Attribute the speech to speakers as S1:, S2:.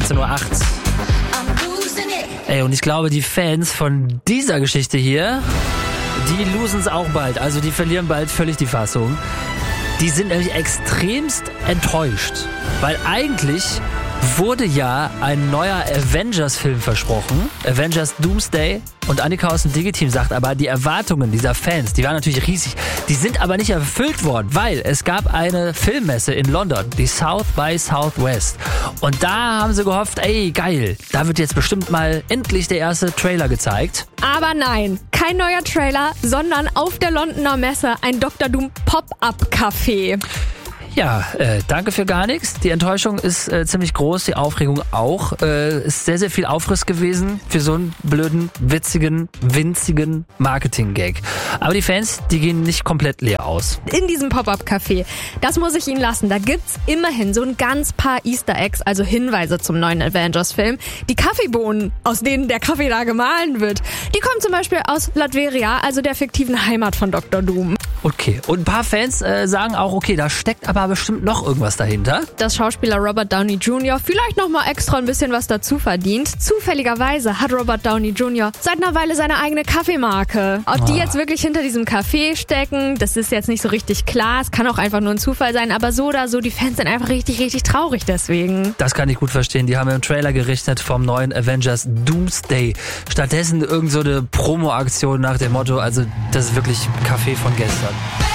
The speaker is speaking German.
S1: 19:08 Uhr. Ey, und ich glaube, die Fans von dieser Geschichte hier, die losen es auch bald. Also die verlieren bald völlig die Fassung. Die sind nämlich extremst enttäuscht. Weil eigentlich wurde ja ein neuer Avengers-Film versprochen. Avengers Doomsday. Und Annika aus dem Digi-Team sagt aber, die Erwartungen dieser Fans, die waren natürlich riesig. Die sind aber nicht erfüllt worden, weil es gab eine Filmmesse in London, die South by Southwest. Und da haben sie gehofft, ey, geil, da wird jetzt bestimmt mal endlich der erste Trailer gezeigt.
S2: Aber nein, kein neuer Trailer, sondern auf der Londoner Messe ein Dr. Doom Pop-Up-Café.
S1: Ja, danke für gar nichts. Die Enttäuschung ist ziemlich groß, die Aufregung auch. Ist sehr, sehr viel Aufriss gewesen für so einen blöden, witzigen, winzigen Marketing-Gag. Aber die Fans, die gehen nicht komplett leer aus.
S2: In diesem Pop-Up-Café, das muss ich Ihnen lassen, da gibt's immerhin so ein ganz paar Easter Eggs, also Hinweise zum neuen Avengers-Film. Die Kaffeebohnen, aus denen der Kaffee da gemahlen wird, die kommen zum Beispiel aus Latveria, also der fiktiven Heimat von Dr. Doom.
S1: Okay, und ein paar Fans sagen auch, okay, da steckt aber bestimmt noch irgendwas dahinter.
S2: Dass Schauspieler Robert Downey Jr. vielleicht nochmal extra ein bisschen was dazu verdient. Zufälligerweise hat Robert Downey Jr. seit einer Weile seine eigene Kaffeemarke. Ob die jetzt wirklich hinter diesem Café stecken, das ist jetzt nicht so richtig klar. Es kann auch einfach nur ein Zufall sein, aber so oder so, die Fans sind einfach richtig, richtig traurig deswegen.
S1: Das kann ich gut verstehen. Die haben im Trailer gerichtet vom neuen Avengers Doomsday. Stattdessen irgend so eine Promo-Aktion nach dem Motto, also das ist wirklich Kaffee von gestern.